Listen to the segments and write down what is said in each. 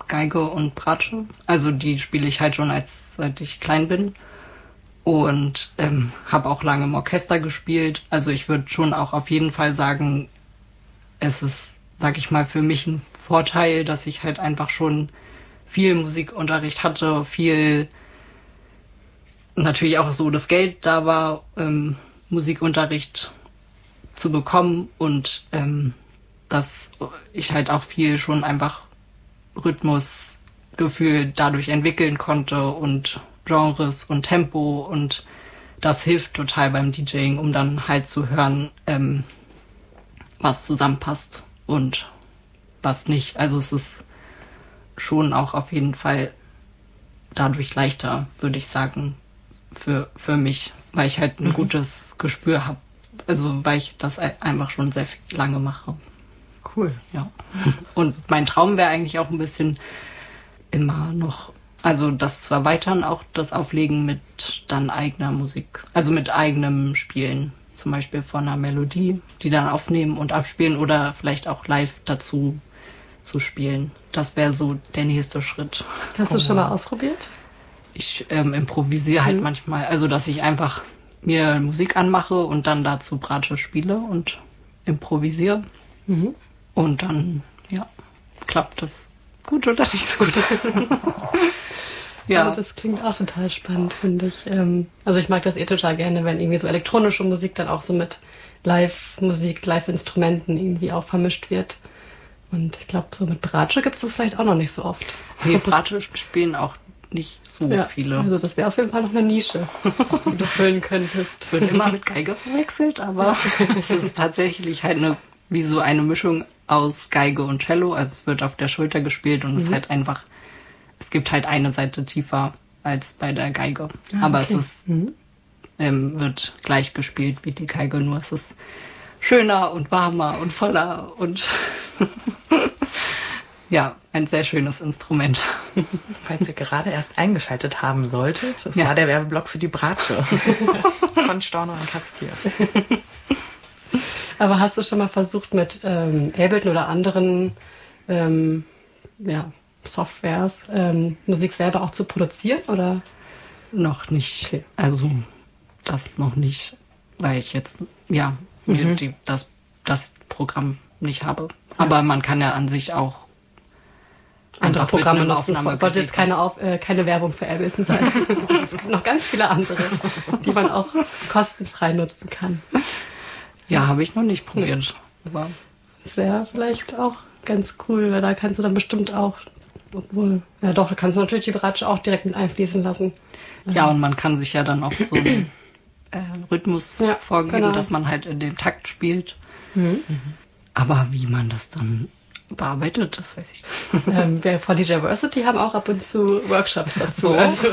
Geige und Bratsche. Also die spiele ich halt schon seit ich klein bin. Und habe auch lange im Orchester gespielt. Also ich würde schon auch auf jeden Fall sagen, es ist, sag ich mal, für mich ein Vorteil, dass ich halt einfach schon viel Musikunterricht hatte, viel natürlich auch so das Geld da war, Musikunterricht zu bekommen und dass ich halt auch viel schon einfach Rhythmusgefühl dadurch entwickeln konnte und Genres und Tempo und das hilft total beim DJing, um dann halt zu hören, was zusammenpasst und was nicht. Also es ist schon auch auf jeden Fall dadurch leichter, würde ich sagen, für mich, weil ich halt ein gutes Gespür habe. Also weil ich das einfach schon sehr lange mache. Cool. Ja. Und mein Traum wäre eigentlich auch ein bisschen immer noch, also das zu erweitern, auch das Auflegen mit dann eigener Musik. Also mit eigenem Spielen. Zum Beispiel von einer Melodie, die dann aufnehmen und abspielen oder vielleicht auch live dazu zu spielen. Das wäre so der nächste Schritt. Hast du schon mal ausprobiert? Ich improvisiere halt manchmal. Also dass ich einfach mir Musik anmache und dann dazu Bratsche spiele und improvisiere. Mhm. Und dann, ja, klappt das gut oder nicht so gut. Ja, das klingt auch total spannend, finde ich. Also ich mag das total gerne, wenn irgendwie so elektronische Musik dann auch so mit Live-Musik, Live-Instrumenten irgendwie auch vermischt wird. Und ich glaube, so mit Bratsche gibt es das vielleicht auch noch nicht so oft. Nee, Bratsche spielen auch nicht so viele. Also das wäre auf jeden Fall noch eine Nische, die du füllen könntest. Es wird immer mit Geige verwechselt, aber es ist tatsächlich halt wie so eine Mischung aus Geige und Cello. Also es wird auf der Schulter gespielt und es ist halt einfach, es gibt halt eine Seite tiefer als bei der Geige. Aber es ist, wird gleich gespielt wie die Geige, nur es ist schöner und warmer und voller und ja, ein sehr schönes Instrument. Falls ihr gerade erst eingeschaltet haben solltet, das war der Werbeblock für die Bratsche von Storno und Kaspier. Aber hast du schon mal versucht, mit Ableton oder anderen Softwares Musik selber auch zu produzieren, oder? Noch nicht. Okay. Also das noch nicht, weil ich jetzt das Programm nicht habe. Aber man kann ja an sich auch andere Programme nutzen. Sollte jetzt keine Werbung für Ableton sein. Es gibt noch ganz viele andere, die man auch kostenfrei nutzen kann. Ja, habe ich noch nicht probiert. Aber das wäre vielleicht auch ganz cool, weil da kannst du dann bestimmt auch, da kannst du natürlich die Bratsche auch direkt mit einfließen lassen. Ja, und man kann sich ja dann auch so einen Rhythmus vorgeben, dass man halt in dem Takt spielt. Aber wie man das dann bearbeitet, das weiß ich nicht. Wir von DJversity haben auch ab und zu Workshops dazu. Also,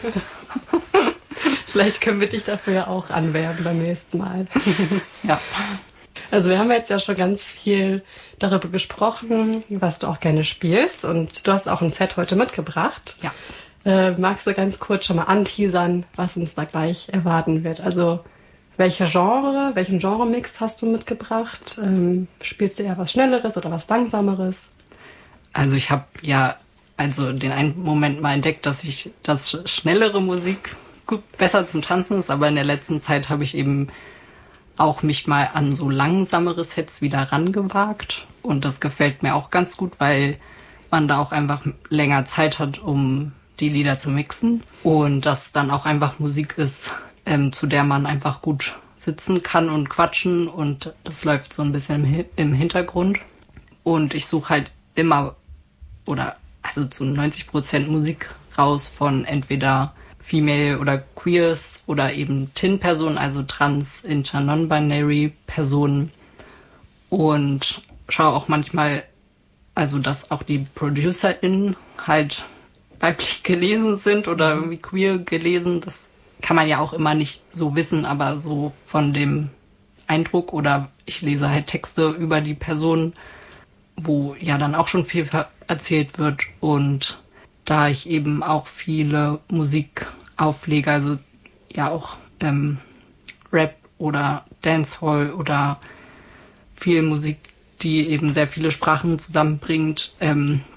vielleicht können wir dich dafür ja auch anwerben beim nächsten Mal. Ja. Also wir haben jetzt ja schon ganz viel darüber gesprochen, was du auch gerne spielst. Und du hast auch ein Set heute mitgebracht. Ja. Magst du ganz kurz schon mal anteasern, was uns da gleich erwarten wird? Also welchen Genre-Mix hast du mitgebracht? Spielst du eher was Schnelleres oder was Langsameres? Also ich habe den einen Moment mal entdeckt, dass schnellere Musik besser zum Tanzen ist, aber in der letzten Zeit habe ich eben auch mich mal an so langsamere Sets wieder rangewagt und das gefällt mir auch ganz gut, weil man da auch einfach länger Zeit hat, um die Lieder zu mixen und das dann auch einfach Musik ist, zu der man einfach gut sitzen kann und quatschen und das läuft so ein bisschen im Hintergrund und ich suche halt immer zu 90% Musik raus von entweder Female oder Queers oder eben TIN-Personen, also Trans, Inter, Non-Binary Personen und schaue auch manchmal, also dass auch die ProducerInnen halt weiblich gelesen sind oder irgendwie queer gelesen, das kann man ja auch immer nicht so wissen, aber so von dem Eindruck oder ich lese halt Texte über die Person, wo ja dann auch schon viel erzählt wird und da ich eben auch viele Musik auflege, also ja auch Rap oder Dancehall oder viel Musik, die eben sehr viele Sprachen zusammenbringt,